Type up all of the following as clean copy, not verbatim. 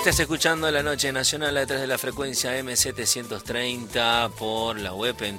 Estás escuchando La Noche Nacional a través de la frecuencia M730 por la web en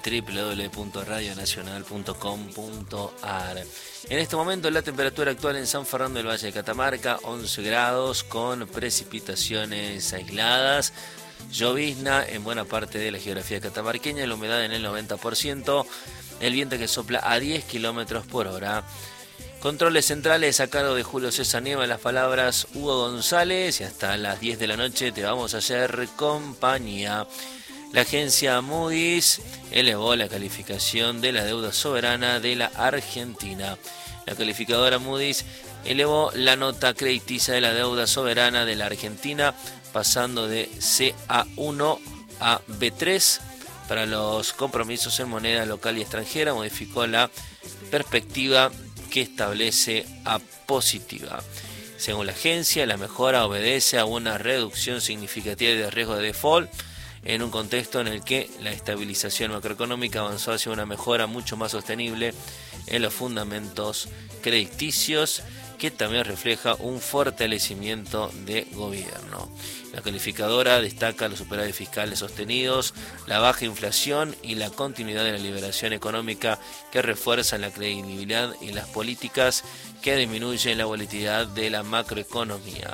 www.radionacional.com.ar. En este momento la temperatura actual en San Fernando del Valle de Catamarca, 11 grados con precipitaciones aisladas, llovizna en buena parte de la geografía catamarqueña, la humedad en el 90%, el viento que sopla a 10 kilómetros por hora. Controles centrales a cargo de Julio César Nieva, en las palabras Hugo González, y hasta las 10 de la noche te vamos a hacer compañía. La agencia Moody's elevó la calificación de la deuda soberana de la Argentina. La calificadora Moody's elevó la nota crediticia de la deuda soberana de la Argentina, pasando de CA1 a B3 para los compromisos en moneda local y extranjera. Modificó la perspectiva que establece a positiva. Según la agencia, la mejora obedece a una reducción significativa de riesgo de default en un contexto en el que la estabilización macroeconómica avanzó hacia una mejora mucho más sostenible en los fundamentos crediticios, que también refleja un fortalecimiento de gobierno. La calificadora destaca los superávit fiscales sostenidos, la baja inflación y la continuidad de la liberación económica, que refuerzan la credibilidad y las políticas que disminuyen la volatilidad de la macroeconomía.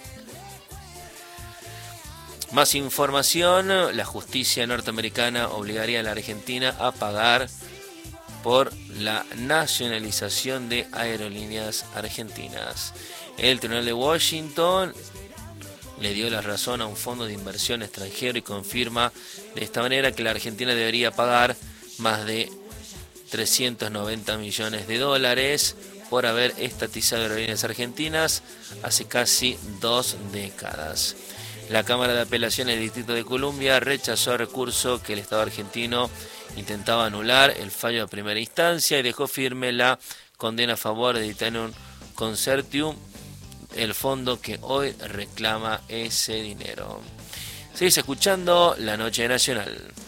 Más información: la justicia norteamericana obligaría a la Argentina a pagar por la nacionalización de aerolíneas argentinas. El Tribunal de Washington le dio la razón a un fondo de inversión extranjero y confirma de esta manera que la Argentina debería pagar más de 390 millones de dólares por haber estatizado aerolíneas argentinas hace casi 2 décadas. La Cámara de Apelaciones del Distrito de Columbia rechazó el recurso que el Estado argentino intentaba anular el fallo de primera instancia y dejó firme la condena a favor de Italian Consortium, el fondo que hoy reclama ese dinero. Seguís escuchando La Noche Nacional.